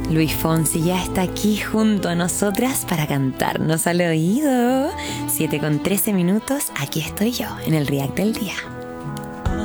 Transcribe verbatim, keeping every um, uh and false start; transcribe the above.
Luis Fonsi ya está aquí junto a nosotras para cantarnos al oído. siete con trece minutos, aquí estoy yo en el React del día.